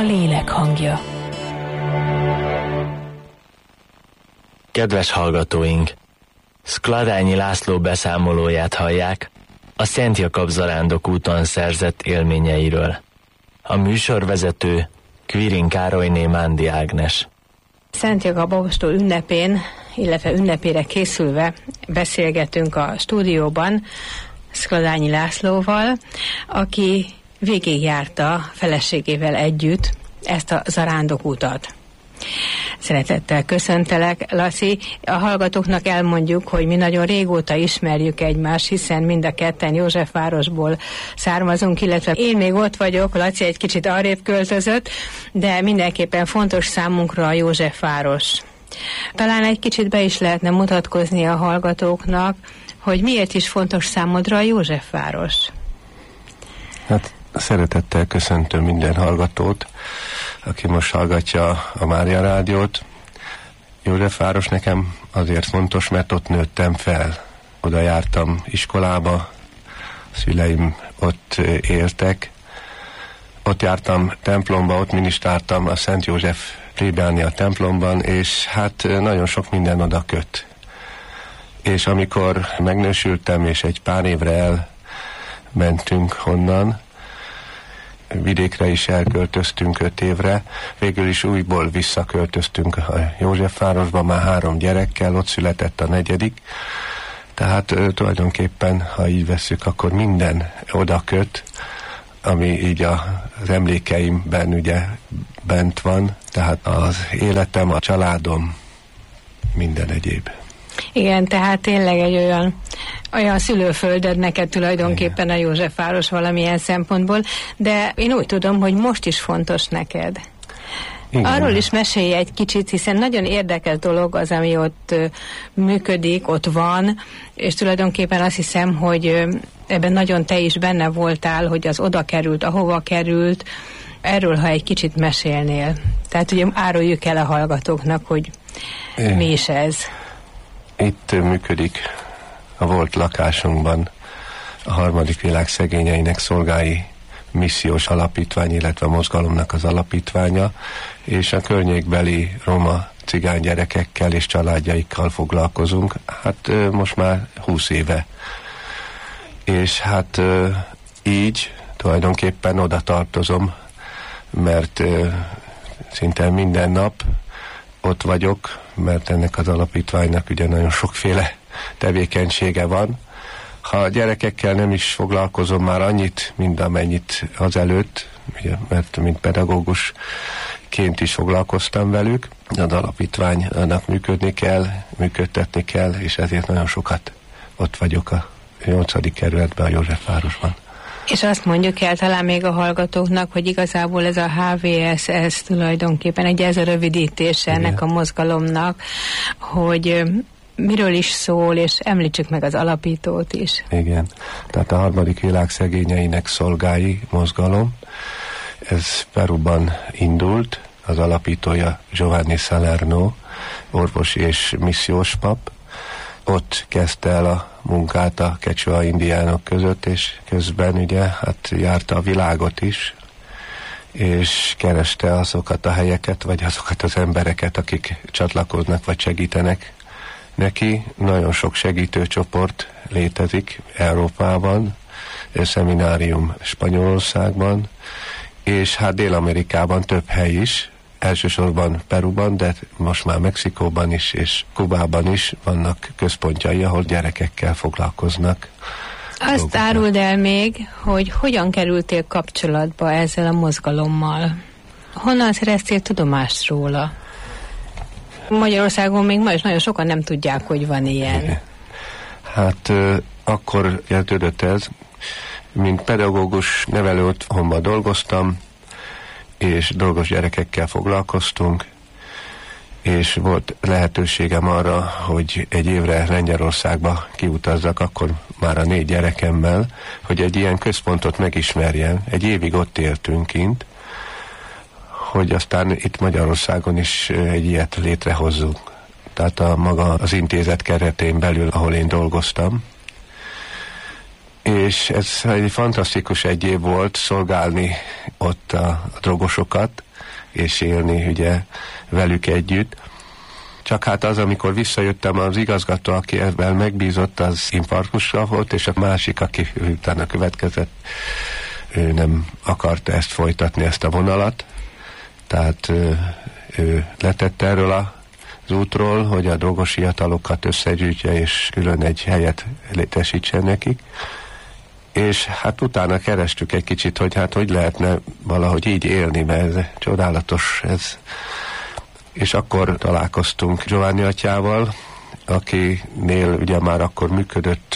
lélek hangja. Kedves hallgatóink! Skladányi László beszámolóját hallják a Szent Jakab Zarándok úton szerzett élményeiről. A műsorvezető Kvirin Károlyné Mándi Ágnes. Szent Jakab apostol ünnepén, illetve ünnepére készülve beszélgetünk a stúdióban Skladányi Lászlóval, aki végigjárta feleségével együtt ezt a zarándokútat. Szeretettel köszöntelek, Laci. A hallgatóknak elmondjuk, hogy mi nagyon régóta ismerjük egymást, hiszen mind a ketten Józsefvárosból származunk, illetve én még ott vagyok, Laci egy kicsit arrébb költözött, de mindenképpen fontos számunkra a Józsefváros. Talán egy kicsit be is lehetne mutatkozni a hallgatóknak, hogy miért is fontos számodra a Józsefváros? Hát szeretettel köszöntöm minden hallgatót, aki most hallgatja a Mária Rádiót. Józsefváros nekem azért fontos, mert ott nőttem fel. Oda jártam iskolába, szüleim ott éltek. Ott jártam templomba, ott minisztráltam a Szent József plébánia templomban, és hát nagyon sok minden oda köt. És amikor megnősültem, és egy pár évre elmentünk honnan, vidékre is elköltöztünk 5 évre, végül is újból visszaköltöztünk a Józsefvárosba, már 3 gyerekkel, ott született a 4. Tehát tulajdonképpen, ha így vesszük, akkor minden oda köt, ami így az emlékeimben ugye bent van, tehát az életem, a családom, minden egyéb. Igen, tehát tényleg egy olyan szülőfölded neked tulajdonképpen a Józsefváros valamilyen szempontból, de én úgy tudom, hogy most is fontos neked. Igen. Arról is mesélj egy kicsit, hiszen nagyon érdekes dolog az, ami ott működik, ott van, és tulajdonképpen azt hiszem, hogy ebben nagyon te is benne voltál, hogy az oda került, ahova került. Erről, ha egy kicsit mesélnél. Tehát ugye áruljuk el a hallgatóknak, hogy mi is ez. Itt működik a volt lakásunkban a Harmadik Világ Szegényeinek Szolgái Missziós Alapítvány, illetve a mozgalomnak az alapítványa, és a környékbeli roma cigány gyerekekkel és családjaikkal foglalkozunk. Hát most már 20 éve. És hát így tulajdonképpen oda tartozom, mert szinte minden nap ott vagyok, mert ennek az alapítványnak ugye nagyon sokféle tevékenysége van. Ha a gyerekekkel nem is foglalkozom már annyit, mint amennyit azelőtt, ugye, mert mint pedagógusként is foglalkoztam velük, az alapítványnak működtetni kell, és ezért nagyon sokat ott vagyok a 8. kerületben, a Józsefvárosban. És azt mondjuk el talán még a hallgatóknak, hogy igazából ez a HVS, ez tulajdonképpen ez a rövidítése ennek a mozgalomnak, hogy miről is szól, és említsük meg az alapítót is. Igen, tehát a Harmadik Világ Szegényeinek Szolgái mozgalom, ez Peruban indult, az alapítója Giovanni Salerno, orvos és missziós pap. Ott kezdte el a munkát a Quechua indiánok között, és közben ugye hát járta a világot is, és kereste azokat a helyeket, vagy azokat az embereket, akik csatlakoznak, vagy segítenek neki. Nagyon sok segítőcsoport létezik Európában, szeminárium Spanyolországban, és hát Dél-Amerikában több hely is, elsősorban Peruban, de most már Mexikóban is, és Kubában is vannak központjai, ahol gyerekekkel foglalkoznak. Azt áruld el még, hogy hogyan kerültél kapcsolatba ezzel a mozgalommal? Honnan szereztél tudomást róla? Magyarországon még ma is nagyon sokan nem tudják, hogy van ilyen. Hát akkor jelentődött ez, mint pedagógus nevelő otthonban dolgoztam, és dolgos gyerekekkel foglalkoztunk, és volt lehetőségem arra, hogy egy évre Lengyelországba kiutazzak, akkor már a 4 gyerekemmel, hogy egy ilyen központot megismerjem. Egy évig ott éltünk kint, hogy aztán itt Magyarországon is egy ilyet létrehozzunk. Tehát az intézet keretén belül, ahol én dolgoztam. És ez egy fantasztikus egy év volt szolgálni ott a drogosokat, és élni ugye velük együtt. Csak hát az, amikor visszajöttem, az igazgató, aki ebben megbízott, az infarktussal volt, és a másik, aki utána következett, ő nem akarta ezt folytatni, ezt a vonalat. Tehát ő letette erről az útról, hogy a drogos fiatalokat összegyűjtje, és külön egy helyet létesítsen nekik. És hát utána kerestük egy kicsit, hogy hát hogy lehetne valahogy így élni, mert ez csodálatos ez. És akkor találkoztunk Giovanni atyával, akinél ugye már akkor működött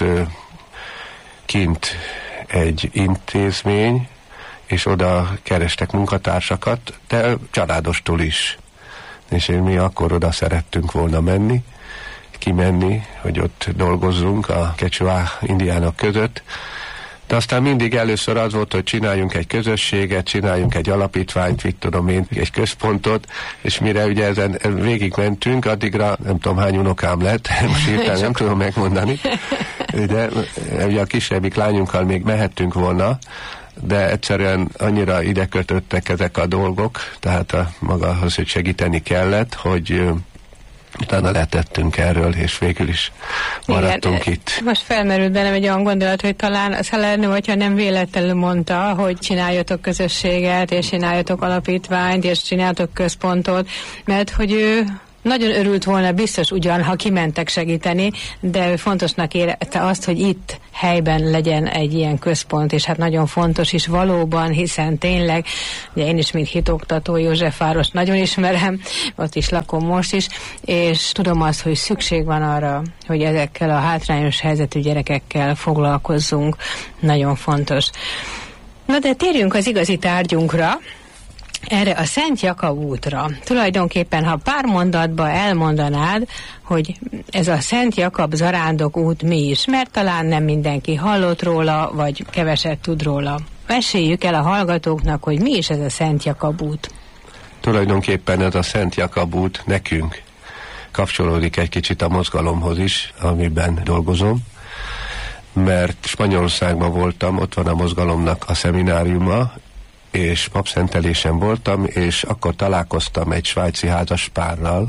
kint egy intézmény, és oda kerestek munkatársakat, de családostól is. És mi akkor oda szerettünk volna kimenni, hogy ott dolgozzunk a Quechua indiánok között. De aztán mindig először az volt, hogy csináljunk egy közösséget, csináljunk egy alapítványt, mit tudom én, egy központot, és mire ugye ezen végigmentünk, addigra nem tudom hány unokám lett, most hirtelen nem tudom megmondani, de ugye a kisebbik lányunkkal még mehettünk volna, de egyszerűen annyira ide kötöttek ezek a dolgok, tehát magához, hogy segíteni kellett, hogy utána letettünk erről, és végül is maradtunk itt. Most felmerült bennem egy olyan gondolat, hogy talán a Salerno, hogyha nem véletlenül mondta, hogy csináljatok közösséget, és csináljatok alapítványt, és csináljatok központot, mert hogy ő nagyon örült volna biztos ugyan, ha kimentek segíteni, de ő fontosnak érette azt, hogy itt helyben legyen egy ilyen központ, és hát nagyon fontos is valóban, hiszen tényleg, ugye én is, mint hitoktató Józsefvárost nagyon ismerem, ott is lakom most is, és tudom azt, hogy szükség van arra, hogy ezekkel a hátrányos helyzetű gyerekekkel foglalkozzunk. Nagyon fontos. Na de térjünk az igazi tárgyunkra, erre a Szent Jakab útra. Tulajdonképpen, ha pár mondatba elmondanád, hogy ez a Szent Jakab zarándok út mi is, mert talán nem mindenki hallott róla, vagy keveset tud róla. Meséljük el a hallgatóknak, hogy mi is ez a Szent Jakab út. Tulajdonképpen ez a Szent Jakab út nekünk kapcsolódik egy kicsit a mozgalomhoz is, amiben dolgozom, mert Spanyolországban voltam, ott van a mozgalomnak a szemináriuma, és papszentelésen voltam, és akkor találkoztam egy svájci házaspárral,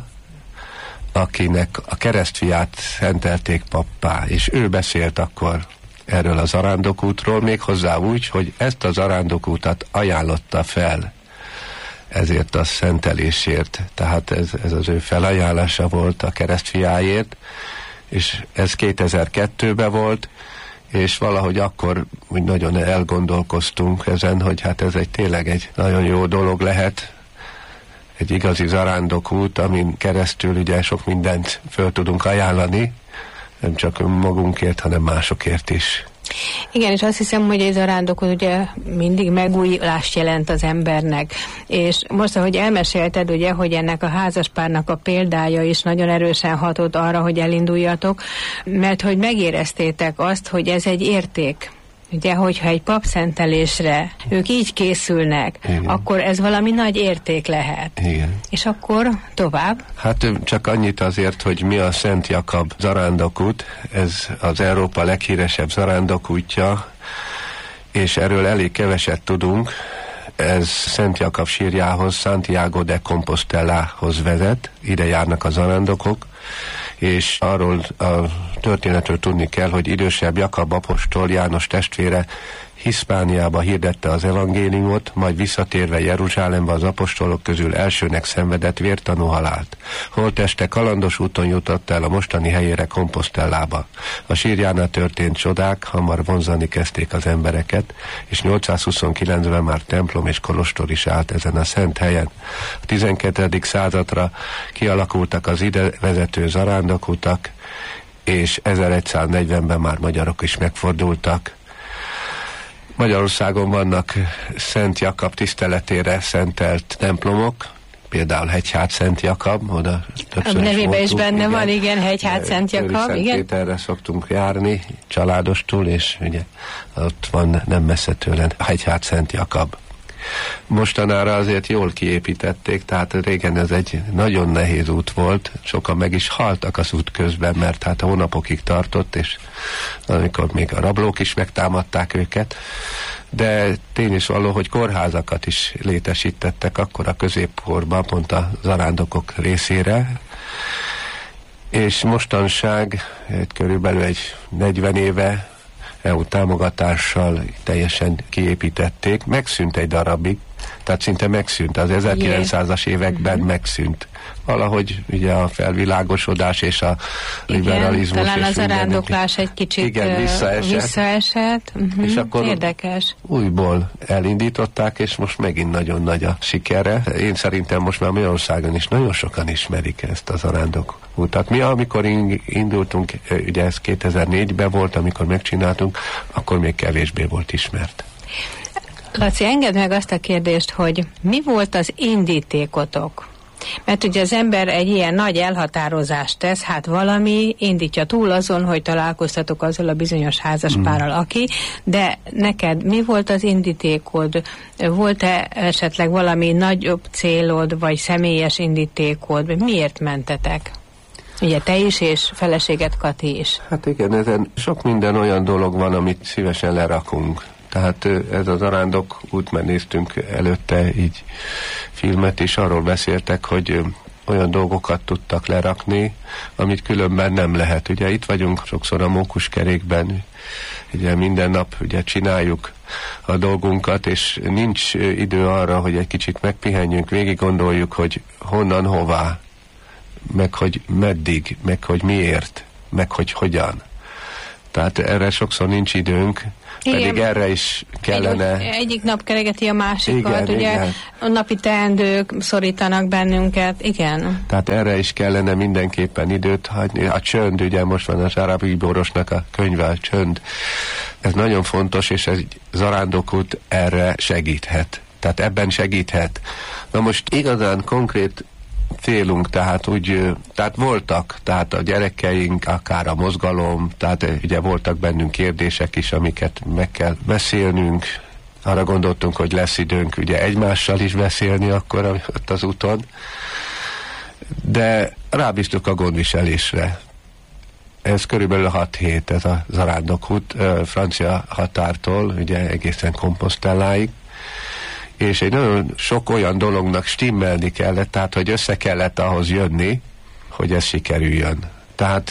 akinek a keresztfiát szentelték pappá, és ő beszélt akkor erről a zarándokútról, méghozzá úgy, hogy ezt a zarándokútat ajánlotta fel ezért a szentelésért. Tehát ez az ő felajánlása volt a keresztfiáért, és ez 2002-ben volt, és valahogy akkor úgy nagyon elgondolkoztunk ezen, hogy hát ez tényleg egy nagyon jó dolog lehet, egy igazi zarándokút, amin keresztül ugye sok mindent föl tudunk ajánlani, nem csak magunkért, hanem másokért is. Igen, és azt hiszem, hogy egy zarándokút ugye mindig megújulást jelent az embernek. És most, ahogy elmesélted, ugye, hogy ennek a házaspárnak a példája is nagyon erősen hatott arra, hogy elinduljatok, mert hogy megéreztétek azt, hogy ez egy érték. Ugye, hogyha egy papszentelésre ők így készülnek, igen, akkor ez valami nagy érték lehet. Igen. És akkor tovább? Hát csak annyit azért, hogy mi a Szent Jakab zarándokút, ez az Európa leghíresebb zarándokútja, és erről elég keveset tudunk. Ez Szent Jakab sírjához, Santiago de Compostelához vezet, ide járnak a zarándokok, és arról a történetről tudni kell, hogy idősebb Jakab apostol, János testvére Hiszpániába hirdette az evangéliumot, majd visszatérve Jeruzsálembe az apostolok közül elsőnek szenvedett vértanú halált. Holtteste kalandos úton jutott el a mostani helyére, Compostelába. A sírjánál történt csodák hamar vonzani kezdték az embereket, és 829-ben már templom és kolostor is állt ezen a szent helyen. A 12. századra kialakultak az ide vezető zarándokutak, és 1140-ben már magyarok is megfordultak. Magyarországon vannak Szent Jakab tiszteletére szentelt templomok, például Hegyhát Szent Jakab, oda többször a nevében is benne igen, van, igen, Hegyhát Szent Jakab, igen. Péterre szoktunk járni, családostul, és ugye ott van nem messze tőle Hegyhát Szent Jakab. Mostanára azért jól kiépítették, tehát régen ez egy nagyon nehéz út volt, sokan meg is haltak az út közben, mert hát hónapokig tartott, és amikor még a rablók is megtámadták őket, de tény is való, hogy kórházakat is létesítettek akkor a középkorban, pont a zarándokok részére, és mostanság körülbelül egy 40 éve EU támogatással teljesen kiépítették, megszűnt egy darabig, tehát szinte megszűnt, az 1900-as években megszűnt. Valahogy ugye a felvilágosodás és a liberalizmus. Talán a zarándoklás egy kicsit visszaesett. És akkor érdekes. Újból elindították, és most megint nagyon nagy a sikere. Én szerintem most már Magyarországon is nagyon sokan ismerik ezt a zarándok utat. Mi, amikor indultunk, ugye ez 2004-ben volt, amikor megcsináltunk, akkor még kevésbé volt ismert. Laci, engedd meg azt a kérdést, hogy mi volt az indítékotok? Mert ugye az ember egy ilyen nagy elhatározást tesz, hát valami indítja túl azon, hogy találkoztatok azzal a bizonyos házaspárral, aki, de neked mi volt az indítékod? Volt-e esetleg valami nagyobb célod, vagy személyes indítékod? Miért mentetek? Ugye te is, és feleséget Kati is. Hát igen, ezen sok minden olyan dolog van, amit szívesen lerakunk. Tehát ez az zarándok út, mert néztünk előtte így filmet is, arról beszéltek, hogy olyan dolgokat tudtak lerakni, amit különben nem lehet. Ugye itt vagyunk sokszor a mókuskerékben, ugye minden nap ugye csináljuk a dolgunkat, és nincs idő arra, hogy egy kicsit megpihenjünk, végig gondoljuk, hogy honnan, hová, meg hogy meddig, meg hogy miért, meg hogy hogyan. Tehát erre sokszor nincs időnk, pedig erre is kellene... Egyik nap keregeti a másikat, igen, ugye igen. A napi teendők szorítanak bennünket, igen. Tehát erre is kellene mindenképpen időt hagyni. A csönd, ugye most van a Zsárábi Borosnak a könyve, a csönd. Ez nagyon fontos, és ez zarándokút erre segíthet. Tehát ebben segíthet. Na most igazán konkrét célunk, tehát voltak, tehát a gyerekeink, akár a mozgalom, tehát ugye voltak bennünk kérdések is, amiket meg kell beszélnünk. Arra gondoltunk, hogy lesz időnk ugye egymással is beszélni akkor ott az úton, de rábíztuk a gondviselésre. Ez körülbelül 6 hét, ez a zarándokút, francia határtól, ugye egészen Compostelláig, és egy nagyon sok olyan dolognak stimmelni kellett, tehát hogy össze kellett ahhoz jönni, hogy ez sikerüljön. Tehát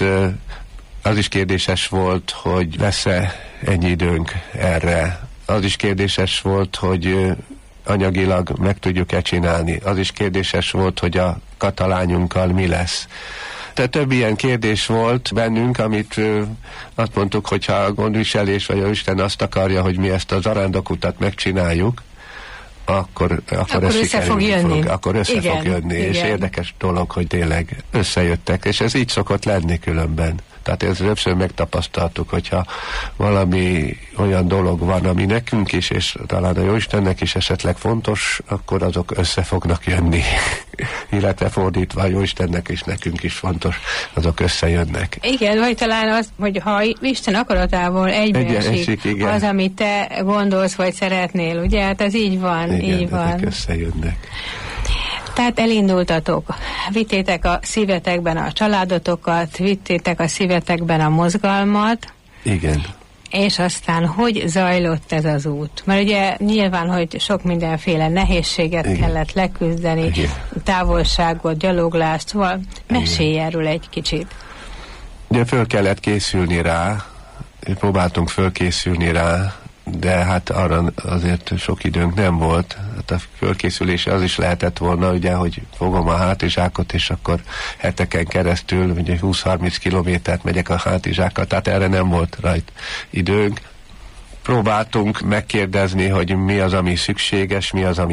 az is kérdéses volt, hogy lesz-e ennyi időnk erre. Az is kérdéses volt, hogy anyagilag meg tudjuk-e csinálni. Az is kérdéses volt, hogy a katalányunkkal mi lesz. Tehát több ilyen kérdés volt bennünk, amit azt mondtuk, hogyha a gondviselés vagy a Isten azt akarja, hogy mi ezt a zarándokutat megcsináljuk, akkor össze fog jönni. Akkor össze fog jönni, igen. És érdekes dolog, hogy tényleg összejöttek, és ez így szokott lenni különben. Tehát ez többször megtapasztaltuk, hogyha valami olyan dolog van, ami nekünk is, és talán a Jóistennek is esetleg fontos, akkor azok össze fognak jönni. Illetve fordítva a Jóistennek és nekünk is fontos, azok összejönnek. Igen, vagy talán az, hogy ha Isten akaratából egybeesik az, amit te gondolsz, vagy szeretnél, ugye? Hát ez így van. Igen, így van. Összejönnek. Tehát elindultatok, vittétek a szívetekben a családotokat, vittétek a szívetekben a mozgalmat. Igen. És aztán hogy zajlott ez az út? Mert ugye nyilván, hogy sok mindenféle nehézséget igen. kellett leküzdeni, igen. távolságot, gyaloglást, szóval mesélj erről egy kicsit. Ugye föl kellett készülni rá, próbáltunk fölkészülni rá, de hát arra azért sok időnk nem volt. Hát a fölkészülése az is lehetett volna, ugye, hogy fogom a hátizsákot, és akkor heteken keresztül, ugye 20-30 kilométert megyek a hátizsákkal, tehát erre nem volt rajt időnk. Próbáltunk megkérdezni, hogy mi az, ami szükséges, mi az, ami...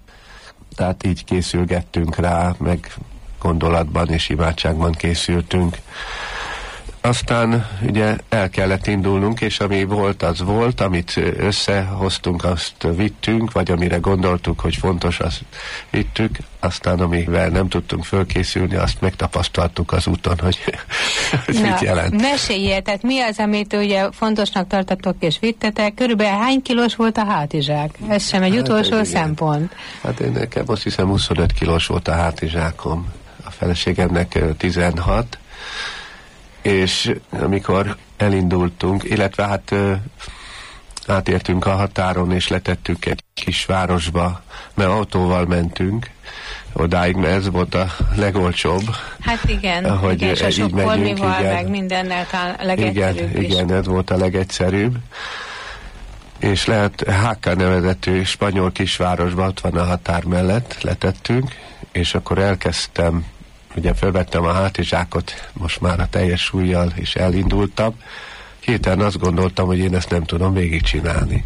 Tehát így készülgettünk rá, meg gondolatban és imádságban készültünk. Aztán ugye el kellett indulnunk, és ami volt, az volt, amit összehoztunk, azt vittünk, vagy amire gondoltuk, hogy fontos, azt vittük, aztán amivel nem tudtunk fölkészülni, azt megtapasztaltuk az úton, hogy mit jelent. Mesélj, tehát mi az, amit ugye fontosnak tartatok és vittetek? Körülbelül hány kilós volt a hátizsák? Ez sem egy utolsó szempont. Hát én nekem azt hiszem 25 kilós volt a hátizsákom. A feleségemnek 16, és amikor elindultunk, illetve hát átértünk a határon, és letettük egy kis városba, mert autóval mentünk odáig, mert ez volt a legolcsóbb. Hát igen, hogy és a sok kolmival, igen, meg mindennel talán a legegyszerűbb is. Igen, ez volt a legegyszerűbb. És lehet Háka nevezetű spanyol kisvárosban, ott van a határ mellett, letettünk, és akkor elkezdtem, ugye felvettem a hátizsákot, most már a teljes súlyjal, és elindultam. Hirtelen azt gondoltam, hogy én ezt nem tudom végigcsinálni.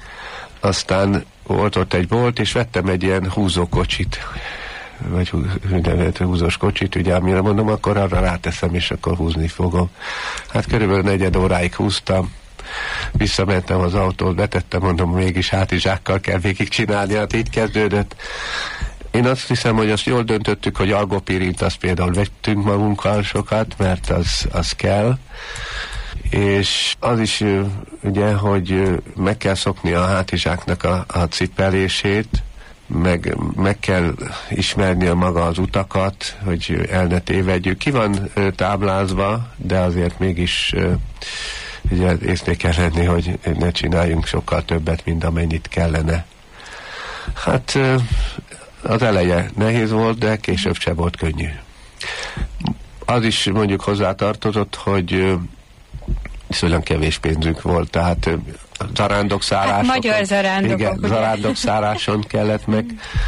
Aztán volt ott egy bolt, és vettem egy ilyen húzókocsit, vagy húzós kocsit, ugye, amire mondom, akkor arra ráteszem, és akkor húzni fogom. Hát körülbelül 4 óráig húztam, visszamentem az autót, betettem, mondom, mégis hátizsákkal kell végigcsinálni, hát így kezdődött. Én azt hiszem, hogy azt jól döntöttük, hogy algopirint azt például vettünk magunkkal sokat, mert az kell, és az is ugye, hogy meg kell szokni a hátizsáknak a cipelését, meg kell ismerni a maga az utakat, hogy el ne tévedjük. Ki van táblázva, de azért mégis ugye észre kell lenni, hogy ne csináljunk sokkal többet, mint amennyit kellene. Hát az eleje nehéz volt, de később se volt könnyű. Az is mondjuk hozzátartozott, hogy viszonylag kevés pénzünk volt, tehát zarándokszáráson. Hát magyar zarándokok. Igen, zarándokszáráson kellett meg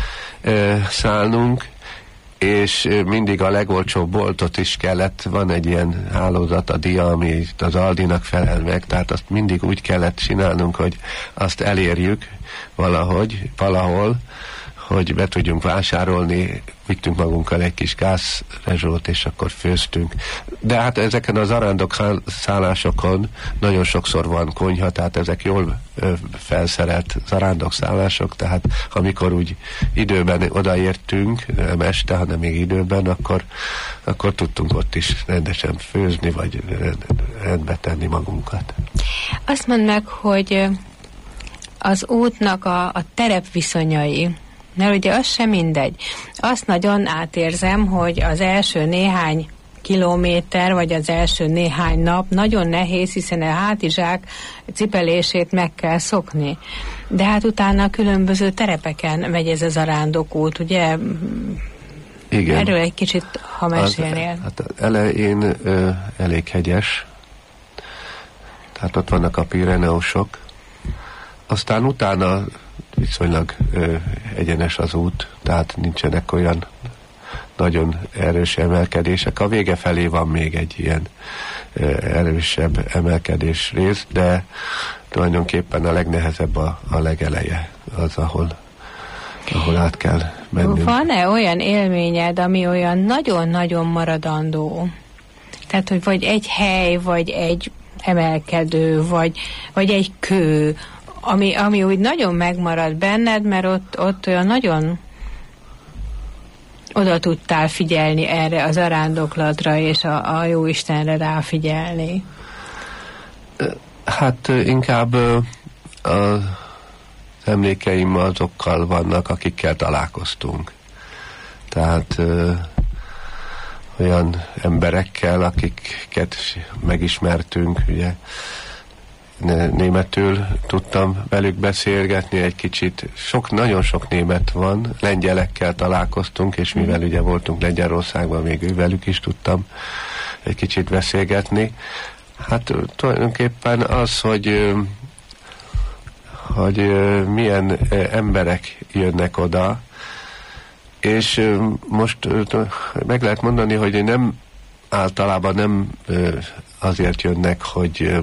szállnunk, és mindig a legolcsóbb boltot is kellett, van egy ilyen hálózat, a Dia, ami az Aldinak felel meg, tehát azt mindig úgy kellett csinálnunk, hogy azt elérjük valahol, hogy be tudjunk vásárolni, vittünk magunkkal egy kis gázrezsót, és akkor főztünk. De hát ezeken a zarándok szállásokon nagyon sokszor van konyha, tehát ezek jól felszerelt zarándok szállások, tehát amikor úgy időben odaértünk, nem este, hanem még időben, akkor tudtunk ott is rendesen főzni, vagy rendbe tenni magunkat. Azt mondd meg, hogy az útnak a terepviszonyai, mert ugye az sem mindegy. Azt nagyon átérzem, hogy az első néhány kilométer, vagy az első néhány nap nagyon nehéz, hiszen a hátizsák cipelését meg kell szokni. De hát utána a különböző terepeken megy ez a zarándokút, ugye? Igen. Erről egy kicsit, ha mesélnél. Hát elején elég hegyes, tehát ott vannak a Pireneusok, aztán utána viszonylag egyenes az út, tehát nincsenek olyan nagyon erős emelkedések. A vége felé van még egy ilyen erősebb emelkedés rész, de tulajdonképpen a legnehezebb a legeleje, az, ahol át kell mennünk. Van-e olyan élményed, ami olyan nagyon-nagyon maradandó? Tehát, hogy vagy egy hely, vagy egy emelkedő, vagy egy kő, ami úgy nagyon megmarad benned, mert ott olyan nagyon oda tudtál figyelni erre az zarándoklatra, és a Jóistenre ráfigyelni? Hát inkább az emlékeim azokkal vannak, akikkel találkoztunk. Tehát olyan emberekkel, akiket megismertünk, ugye németül tudtam velük beszélgetni egy kicsit. Nagyon sok német van, lengyelekkel találkoztunk, és mivel ugye voltunk Lengyelországban, még velük is tudtam egy kicsit beszélgetni. Hát tulajdonképpen az, hogy milyen emberek jönnek oda, és most meg lehet mondani, hogy nem általában nem azért jönnek, hogy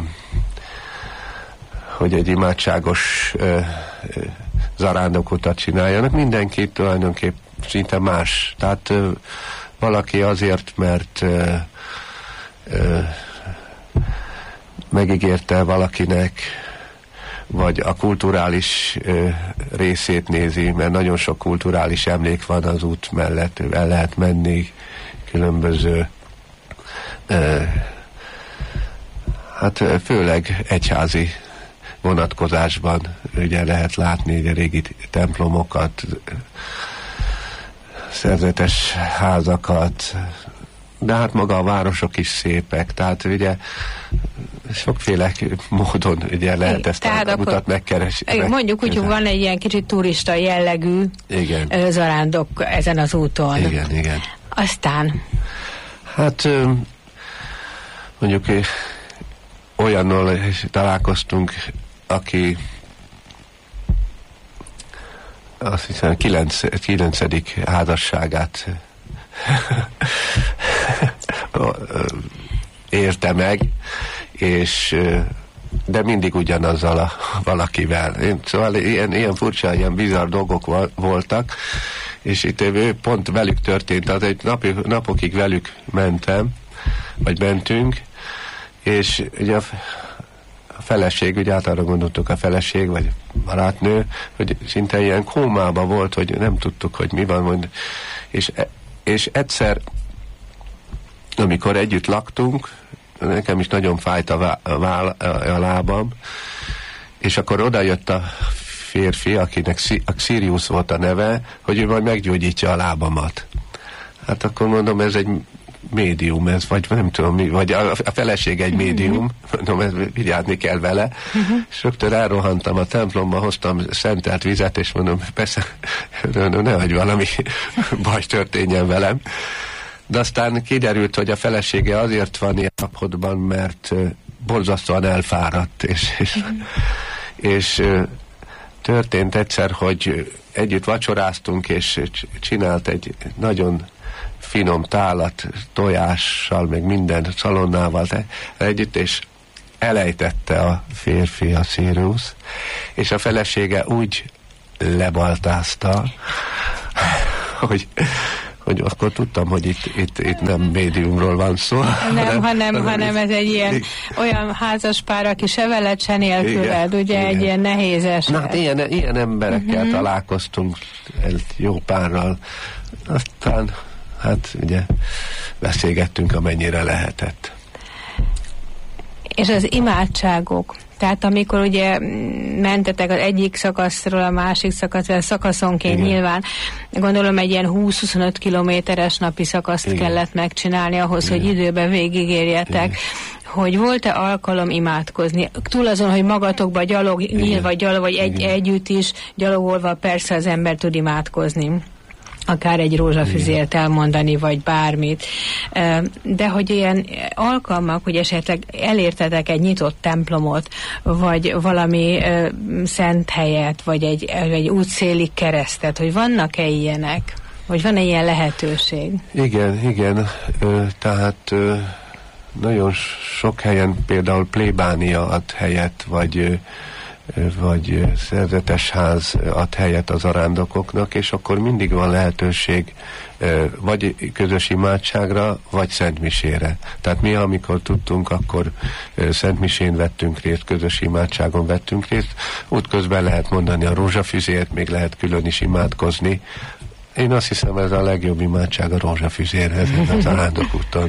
egy imádságos zarándokutat csináljanak. Mindenki tulajdonképp szinte más. Tehát valaki azért, mert megígérte valakinek, vagy a kulturális részét nézi, mert nagyon sok kulturális emlék van az út mellett, el lehet menni, különböző hát főleg egyházi vonatkozásban ugye lehet látni a régi templomokat, szerzetes házakat, de hát maga a városok is szépek, tehát ugye sokféle módon ugye lehet ezt a utat megkeresni. Mondjuk úgy, hogy van egy ilyen kicsit turista jellegű zarándok ezen az úton. Igen. Aztán? Hát mondjuk olyannal találkoztunk, aki azt hiszem 9. házasságát érte meg, és de mindig ugyanazzal a valakivel. Szóval ilyen furcsa, ilyen bizarr dolgok voltak, és itt pont velük történt, az egy napokig velük mentünk, és ugye a feleség, ugye arra gondoltuk a feleség, vagy barátnő, hogy szinte ilyen kómában volt, hogy nem tudtuk, hogy mi van, és egyszer, amikor együtt laktunk, nekem is nagyon fájt a lábam, és akkor odajött a férfi, akinek Sirius volt a neve, hogy ő majd meggyógyítja a lábamat. Hát akkor mondom, ez egy médium, ez, vagy nem tudom mi, vagy a feleség egy médium, mondom, vigyázni kell vele, és rögtön elrohantam a templomba, hoztam szentelt vizet, és mondom, persze, nehogy valami baj történjen velem. De aztán kiderült, hogy a felesége azért van ilyen állapotban, mert borzasztóan elfáradt, és történt egyszer, hogy együtt vacsoráztunk, és csinált egy nagyon finom tálat, tojással, meg minden szalonnával együtt, és elejtette a férfi, a Sirius, és a felesége úgy lebaltázta, hogy akkor tudtam, hogy itt nem médiumról van szó. hanem ez egy ilyen olyan házaspár, aki se veled, se nélküled, ugye igen. Egy ilyen nehéz eset. Na, hát ilyen emberekkel találkoztunk, jó párral. Aztán, hát ugye beszélgettünk, amennyire lehetett. És az imádságok, tehát amikor ugye mentetek az egyik szakaszról a másik szakaszra, szakaszonként igen. Nyilván, gondolom egy ilyen 20-25 kilométeres napi szakaszt igen. Kellett megcsinálni ahhoz, igen. Hogy időben végigérjetek. Igen. Hogy volt-e alkalom imádkozni? Túl azon, hogy magatokba nyilva gyalog, vagy együtt is gyalogolva persze az ember tud imádkozni. Akár egy rózsafüzért elmondani, vagy bármit. De hogy ilyen alkalmak, hogy esetleg elértetek egy nyitott templomot, vagy valami szent helyet, vagy egy útszéli keresztet, hogy vannak-e ilyenek? Vagy van-e ilyen lehetőség? Igen. Tehát nagyon sok helyen például plébánia ad helyet, vagy szerzetesház ad helyet az arándokoknak, és akkor mindig van lehetőség vagy közös imádságra, vagy szentmisére. Tehát mi, amikor tudtunk, akkor szentmisén vettünk részt, közös imádságon vettünk részt. Útközben lehet mondani a rózsafüzért, még lehet külön is imádkozni. Én azt hiszem, ez a legjobb imádság a rózsafüzérhez az arándokúton.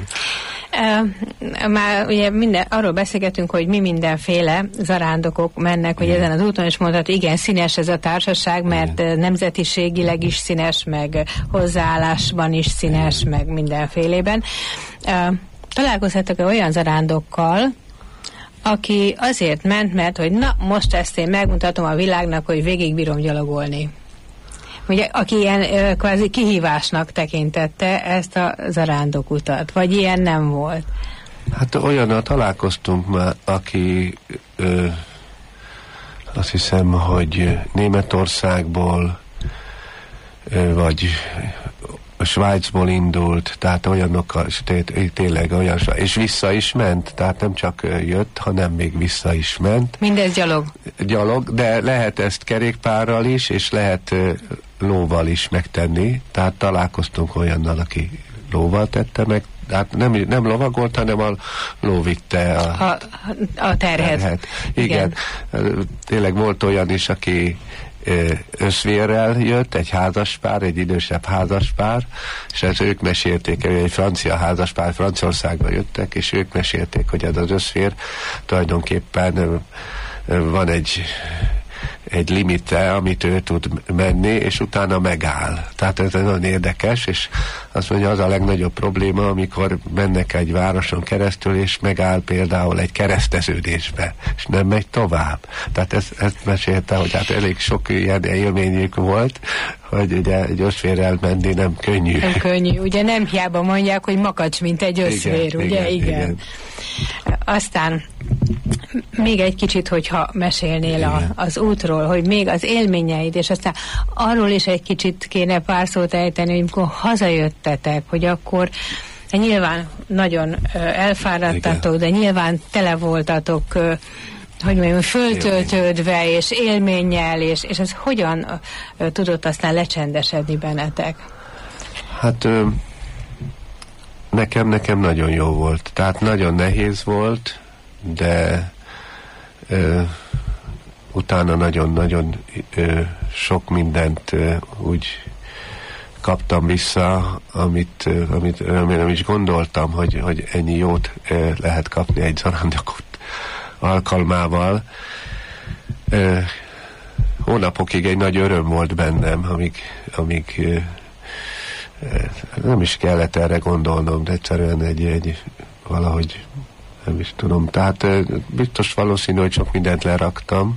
Már ugye arról beszélgetünk, hogy mi mindenféle zarándokok mennek, hogy ezen az úton, és mondhat, igen, színes ez a társaság, mert nemzetiségileg is színes, meg hozzáállásban is színes, meg mindenfélében. Találkozhatok-e olyan zarándokkal, aki azért ment, mert hogy na, most ezt én megmutatom a világnak, hogy végig bírom gyalogolni. Ugye, aki ilyen kvázi kihívásnak tekintette ezt a zarándokutat, vagy ilyen nem volt? Hát olyannal találkoztunk már, aki azt hiszem, hogy Németországból vagy Svájcból indult, tehát olyanokkal, tényleg olyan, és vissza is ment, tehát nem csak jött, hanem még vissza is ment. Mindez gyalog? Gyalog, de lehet ezt kerékpárral is, és lehet lóval is megtenni, tehát találkoztunk olyannal, aki lóval tette meg, hát nem lovagolt, hanem a ló vitte a terhet. Igen. Tényleg volt olyan is, aki összvérrel jött, egy házaspár, egy idősebb házaspár, és ezt ők mesélték, egy francia házaspár, Franciaországba jöttek, és ők mesélték, hogy ez az összvér tulajdonképpen van egy limite, amit ő tud menni, és utána megáll. Tehát ez nagyon érdekes, és azt mondja, az a legnagyobb probléma, amikor mennek egy városon keresztül, és megáll például egy kereszteződésbe, és nem megy tovább. Tehát ezt mesélte, hogy hát elég sok ilyen élményük volt, hogy ugye egy összvérrel menni nem könnyű. Nem könnyű. Ugye nem hiába mondják, hogy makacs, mint egy összvér, ugye? Igen. Aztán még egy kicsit, hogyha mesélnél az útról, hogy még az élményeid, és aztán arról is egy kicsit kéne pár szót ejteni, hogy amikor hazajöttetek, hogy akkor nyilván nagyon elfáradtatok, de nyilván tele voltatok, hogy mondjam, föltöltődve, és élménnyel, és ez hogyan tudott aztán lecsendesedni bennetek? Hát nekem nagyon jó volt. Tehát nagyon nehéz volt, de utána nagyon-nagyon sok mindent úgy kaptam vissza, amit nem is gondoltam, hogy ennyi jót lehet kapni egy zarándokút alkalmával. Hónapokig egy nagy öröm volt bennem, amíg nem is kellett erre gondolnom, de egyszerűen egy valahogy nem is tudom. Tehát biztos valószínű, hogy sok mindent leraktam,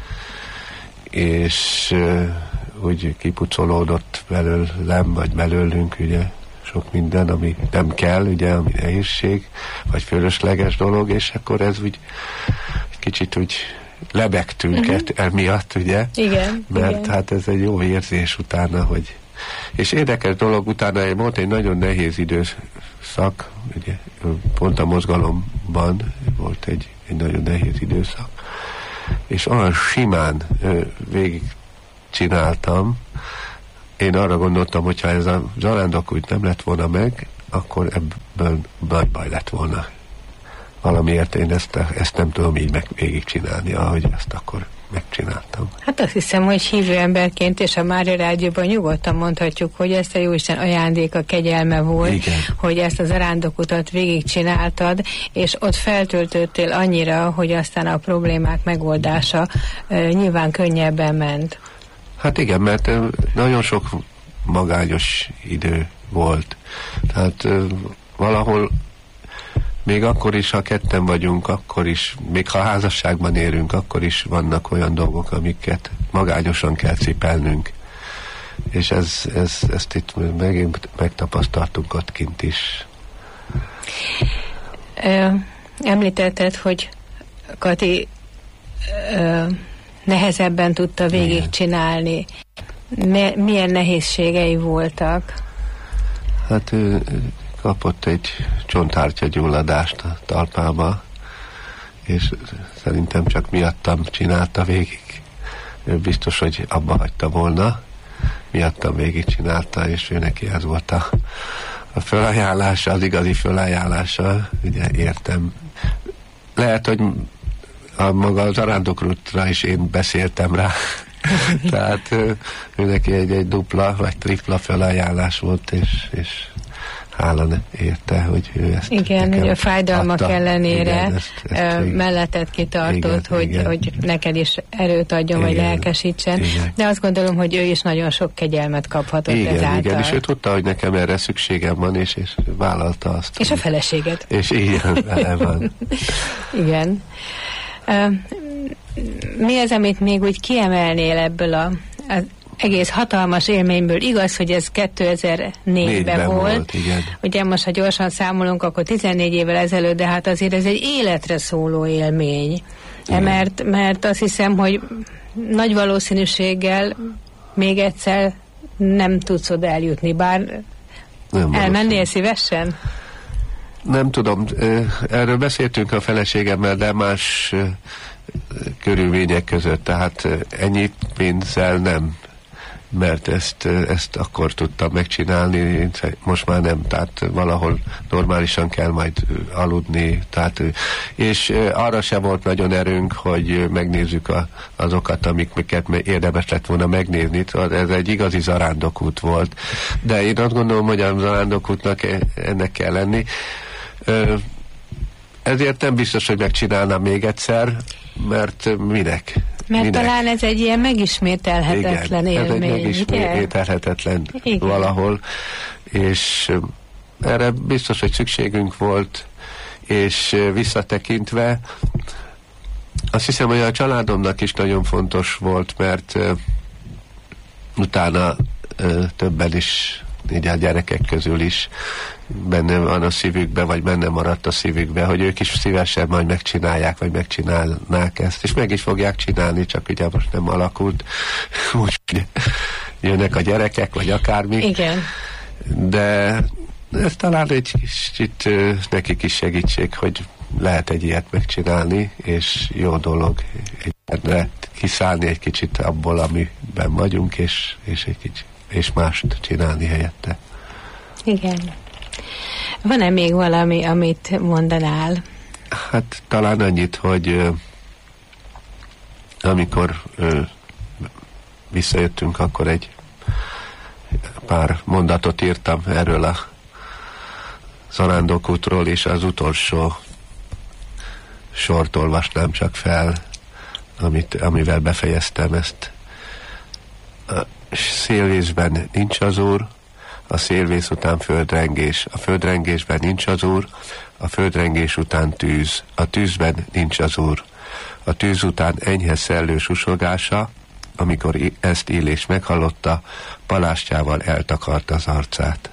és úgy kipucolódott belőlem, vagy belőlünk, ugye, sok minden, ami nem kell, ugye, ami nehézség, vagy fölösleges dolog, és akkor ez úgy egy kicsit úgy lebegtünk emiatt, ugye? Igen. Mert igen. Hát ez egy jó érzés utána, hogy... És érdekes dolog, utána volt egy nagyon nehéz időszak, ugye, pont a mozgalomban volt egy nagyon nehéz időszak, és olyan simán végig csináltam. Én arra gondoltam, hogyha ez a zarándokút nem lett volna meg, akkor ebből nagy baj lett volna. Valamiért én ezt nem tudom így végigcsinálni, ahogy ezt akkor megcsináltam. Hát azt hiszem, hogy hívő emberként és a Mária Rádióban nyugodtan mondhatjuk, hogy ezt a Jóisten ajándéka, kegyelme volt, igen, hogy ezt az zarándokutat végigcsináltad, és ott feltöltöttél annyira, hogy aztán a problémák megoldása nyilván könnyebben ment. Hát igen, mert nagyon sok magányos idő volt. Tehát valahol még akkor is, ha ketten vagyunk, akkor is, még ha házasságban érünk, akkor is vannak olyan dolgok, amiket magányosan kell cipelnünk. És ezt itt megint megtapasztaltunk ott kint is. Említetted, hogy Kati nehezebben tudta végigcsinálni. Milyen nehézségei voltak? Hát kapott egy csonthártyagyulladást a talpába, és szerintem csak miattam csinálta végig. Ő biztos, hogy abba hagyta volna, miattam végig csinálta, és ő neki ez volt a fölajánlása, az igazi fölajánlása, ugye értem. Lehet, hogy maga az zarándokútra is én beszéltem rá, tehát ő neki egy dupla vagy tripla fölajánlás volt, és hála érte, hogy ő ezt igen, hogy a fájdalmak adta ellenére igen, ezt melletted kitartott, igen, hogy neked is erőt adjon, igen, vagy lelkesítsen. Igen. De azt gondolom, hogy ő is nagyon sok kegyelmet kaphatott ezáltal. Igen, és ő tudta, hogy nekem erre szükségem van, és vállalta azt. És a feleséged. És igen, vele van. Igen. Mi az, amit még úgy kiemelnél ebből az egész hatalmas élményből? Igaz, hogy ez 2004-ben volt. Igen. Ugye most, ha gyorsan számolunk, akkor 14 évvel ezelőtt, de hát azért ez egy életre szóló élmény. Mert azt hiszem, hogy nagy valószínűséggel még egyszer nem tudsz oda eljutni, bár elmennél szívesen? Nem tudom, erről beszéltünk a feleségemmel, de más körülmények között, tehát ennyi pénzzel nem. mert ezt akkor tudtam megcsinálni, most már nem, tehát valahol normálisan kell majd aludni, tehát, és arra sem volt nagyon erőnk, hogy megnézzük azokat, amiket érdemes lett volna megnézni, ez egy igazi zarándokút volt, de én azt gondolom, hogy a zarándokútnak ennek kell lenni. Ezért nem biztos, hogy megcsinálnám még egyszer, mert minek? Mert talán ez egy ilyen megismételhetetlen élmény. Igen, ez egy megismételhetetlen valahol, és erre biztos, hogy szükségünk volt, és visszatekintve azt hiszem, hogy a családomnak is nagyon fontos volt, mert utána többen is, így a gyerekek közül is benne van a szívükbe, vagy benne maradt a szívükbe, hogy ők is szívesen majd megcsinálják, vagy megcsinálnák ezt, és meg is fogják csinálni, csak ugye most nem alakult, úgy jönnek a gyerekek, vagy akármi. Igen. De ez talán egy kicsit nekik is segítség, hogy lehet egy ilyet megcsinálni, és jó dolog lehet kiszállni egy kicsit abból, amiben vagyunk, és egy kicsit, és mást csinálni helyette. Igen. Van-e még valami, amit mondanál? Hát talán annyit, hogy amikor visszajöttünk, akkor egy pár mondatot írtam erről a zarándokútról, és az utolsó sort olvasnám csak fel, amivel befejeztem ezt. A szélvészben nincs az Úr, a szélvész után földrengés, a földrengésben nincs az Úr, a földrengés után tűz, a tűzben nincs az Úr, a tűz után enyhe szellő susogása, amikor ezt Illés meghallotta, palástjával eltakarta az arcát.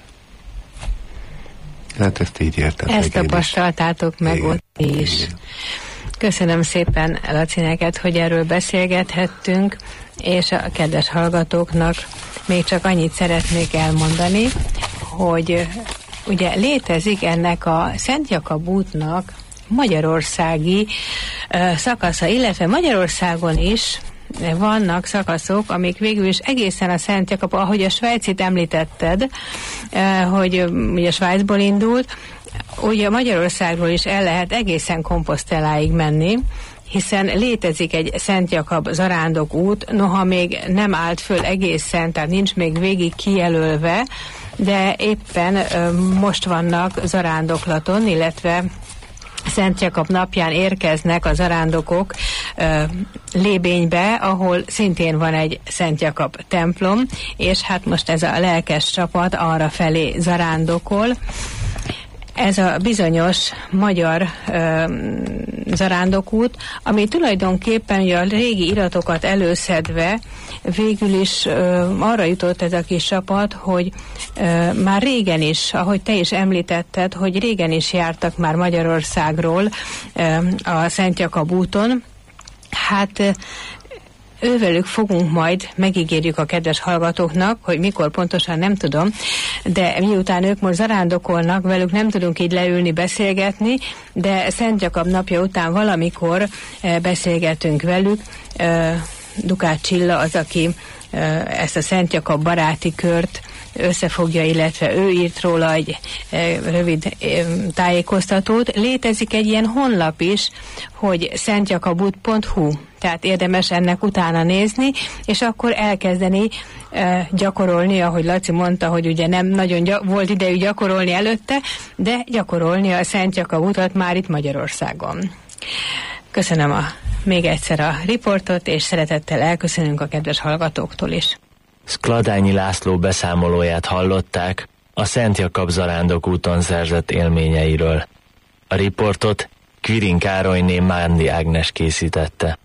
Hát ezt így értem. Ezt tapasztaltátok meg igen, ott is. Igen. Köszönöm szépen, Laci, neked, hogy erről beszélgethettünk, és a kedves hallgatóknak még csak annyit szeretnék elmondani, hogy ugye létezik ennek a Szent Jakab útnak magyarországi szakasza, illetve Magyarországon is vannak szakaszok, amik végül is egészen a Szent Jakab, ahogy a Svájcit említetted, hogy ugye Svájcból indult, ugye Magyarországról is el lehet egészen Komposzteláig menni, hiszen létezik egy Szent Jakab zarándok út, noha még nem állt föl egészen, tehát nincs még végig kijelölve, de éppen most vannak zarándoklaton, illetve Szent Jakab napján érkeznek a zarándokok Lébénybe, ahol szintén van egy Szent Jakab templom, és hát most ez a lelkes csapat arra felé zarándokol. Ez a bizonyos magyar zarándokút, ami tulajdonképpen ugye a régi iratokat előszedve végül is arra jutott ez a kis csapat, hogy már régen is, ahogy te is említetted, hogy régen is jártak már Magyarországról a Szent Jakab úton. Hát ővelük fogunk majd, megígérjük a kedves hallgatóknak, hogy mikor pontosan nem tudom, de miután ők most zarándokolnak, velük nem tudunk így leülni, beszélgetni, de Szent Jakab napja után valamikor beszélgetünk velük. Dukát Csilla az, aki ezt a Szent Jakab baráti kört összefogja, illetve ő írt róla egy rövid tájékoztatót. Létezik egy ilyen honlap is, hogy szentjakabút.hu, tehát érdemes ennek utána nézni, és akkor elkezdeni gyakorolni, ahogy Laci mondta, hogy ugye nem nagyon volt idejű gyakorolni előtte, de gyakorolni a Szent Jakab utat már itt Magyarországon. Köszönöm még egyszer a riportot, és szeretettel elköszönünk a kedves hallgatóktól is. Szkladányi László beszámolóját hallották a Szent Jakab zarándok úton szerzett élményeiről. A riportot Kvirin Károlyné Mándi Ágnes készítette.